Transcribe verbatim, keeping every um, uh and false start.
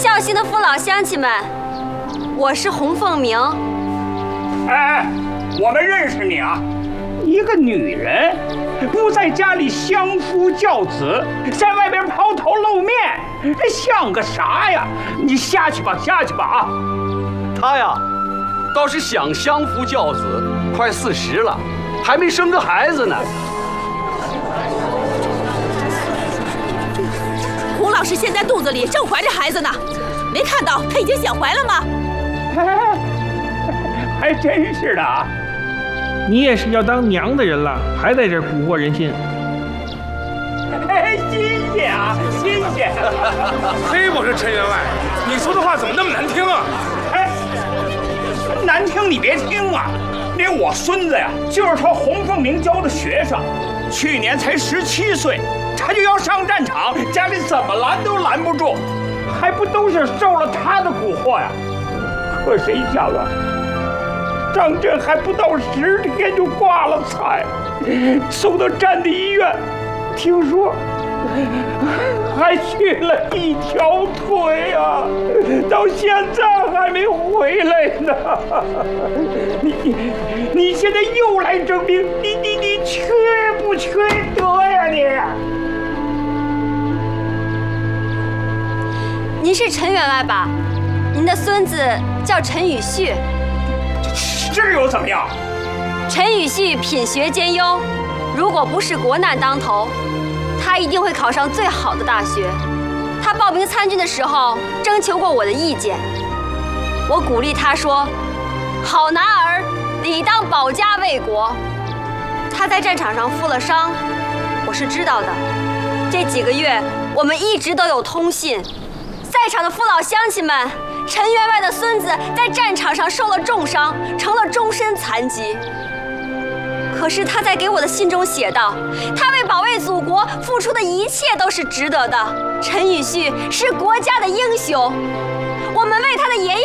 孝心的父老乡亲们，我是洪凤鸣。 哎哎，我们认识你啊！一个女人，不在家里相夫教子，在外边抛头露面，像个啥呀？你下去吧，下去吧啊！ 他呀，倒是想相夫教子，快四十了，还没生个孩子呢。 洪老师现在肚子里正怀着孩子呢，没看到他已经想怀了吗？ 哎，还真是的啊！ 你也是要当娘的人了，还在这儿蛊惑人心。 哎，新鲜啊，新鲜！ 嘿，我说陈员外，你说的话怎么那么难听啊？ 哎，难听你别听啊！连我孙子呀，就是他洪凤鸣教的学生，去年才十七岁，他就要上战场，家里怎么拦都拦不住，还不都是受了他的蛊惑呀？可谁想啊！上阵还不到十天就挂了彩，送到战地医院，听说还去了一条腿啊，到现在还没回来呢。你你你现在又来征兵，你你你缺不缺德呀你？ 您是陈员外吧？您的孙子叫陈宇旭。 这又怎么样？ 陈宇旭品学兼优，如果不是国难当头，他一定会考上最好的大学。他报名参军的时候征求过我的意见，我鼓励他说：“好男儿，理当保家卫国。”他在战场上负了伤，我是知道的。这几个月我们一直都有通信。在场的父老乡亲们，陈员外的孙子在战场上受了重伤，成了终身残疾。可是他在给我的信中写道，他为保卫祖国付出的一切都是值得的。陈宇旭是国家的英雄，我们为他的爷爷